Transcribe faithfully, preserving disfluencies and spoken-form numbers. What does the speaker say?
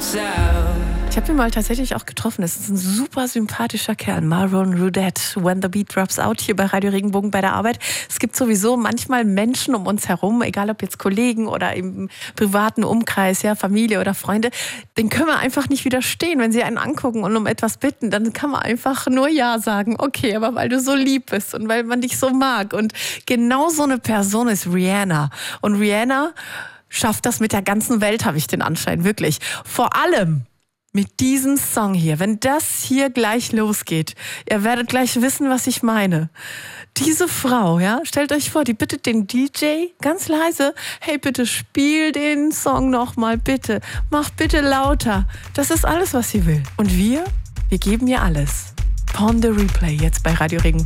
Ich habe ihn mal tatsächlich auch getroffen. Das ist ein super sympathischer Kerl. Marlon Rudette, When the Beat Drops Out, hier bei Radio Regenbogen bei der Arbeit. Es gibt sowieso manchmal Menschen um uns herum, egal ob jetzt Kollegen oder im privaten Umkreis, ja, Familie oder Freunde, den können wir einfach nicht widerstehen. Wenn sie einen angucken und um etwas bitten, dann kann man einfach nur Ja sagen. Okay, aber weil du so lieb bist und weil man dich so mag. Und genau so eine Person ist Rihanna. Und Rihanna schafft das mit der ganzen Welt, habe ich den Anschein, wirklich. Vor allem mit diesem Song hier, wenn das hier gleich losgeht, ihr werdet gleich wissen, was ich meine. Diese Frau, ja, stellt euch vor, die bittet den D J ganz leise, hey, bitte spiel den Song nochmal, bitte, mach bitte lauter. Das ist alles, was sie will. Und wir, wir geben ihr alles. Pawn the Replay, jetzt bei Radio Regenbogen.